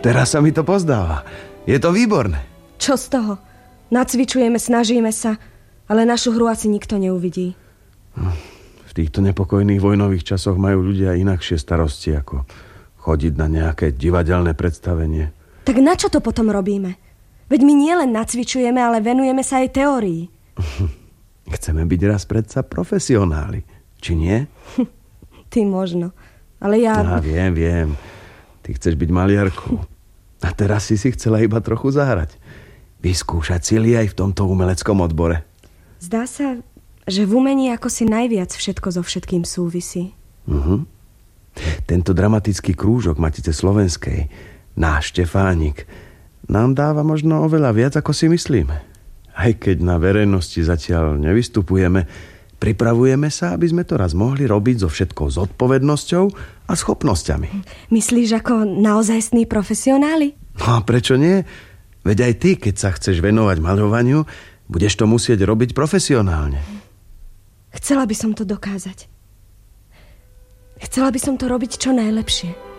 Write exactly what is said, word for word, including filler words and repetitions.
Teraz sa mi to pozdáva. Je to výborné. Čo z toho? Nacvičujeme, snažíme sa, ale našu hru asi nikto neuvidí. V týchto nepokojných vojnových časoch majú ľudia inakšie starosti, ako chodiť na nejaké divadelné predstavenie. Tak na čo to potom robíme? Veď my nielen nacvičujeme, ale venujeme sa aj teórii. Chceme byť raz predsa profesionáli, či nie? Ty možno, ale ja... Ja viem, viem. Ty chceš byť maliarkou. A teraz si si chcela iba trochu zahrať. Vyskúšať sily aj v tomto umeleckom odbore. Zdá sa, že v umení ako si najviac všetko so všetkým súvisí. Uh-huh. Tento dramatický krúžok Matice slovenskej, náš Štefánik, nám dáva možno oveľa viac, ako si myslíme. Aj keď na verejnosti zatiaľ nevystupujeme, pripravujeme sa, aby sme to raz mohli robiť so všetkou zodpovednosťou a schopnosťami. Myslíš ako naozajstní profesionáli? No a prečo nie? Veď aj ty, keď sa chceš venovať maľovaniu, budeš to musieť robiť profesionálne. Chcela by som to dokázať. Chcela by som to robiť čo najlepšie.